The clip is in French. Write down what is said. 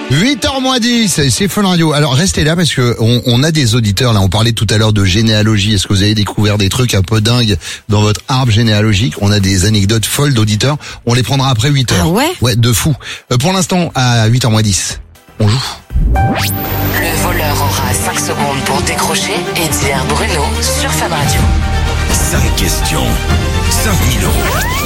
8h moins 10, c'est Fun Radio. Alors restez là parce que on a des auditeurs là. On parlait tout à l'heure de généalogie. Est-ce que vous avez découvert des trucs un peu dingues dans votre arbre généalogique? On a des anecdotes folles d'auditeurs. On les prendra après 8h. Ah ouais? Ouais, de fou. Pour l'instant, à 8h moins 10, on joue. Le voleur aura 5 secondes pour décrocher et dire Bruno sur Fun Radio. 5 questions, 5 000 €.